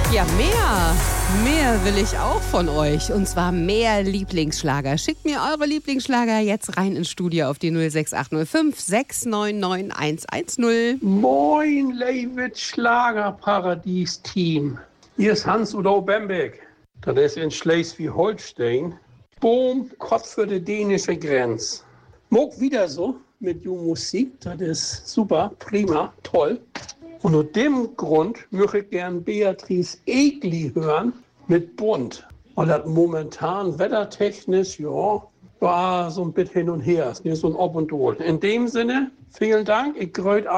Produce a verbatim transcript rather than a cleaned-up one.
Ja, mehr. Mehr will ich auch von euch. Und zwar mehr Lieblingsschlager. Schickt mir eure Lieblingsschlager jetzt rein ins Studio auf die null sechs acht null fünf sechs neun neun eins eins null. Moin, Leibit Schlagerparadies-Team. Hier ist Hans-Udo Bembeck. Das ist in Schleswig-Holstein. Boom, Kopf für die dänische Grenze. Mag wieder so mit der Musik. Das ist super, prima, toll. Und aus dem Grund möchte ich gern Beatrice Egli hören mit Bunt. Und das momentan wettertechnisch, ja, war so ein bisschen hin und her. Es ist so ein Ob und Ob. In dem Sinne, vielen Dank. Ich grüße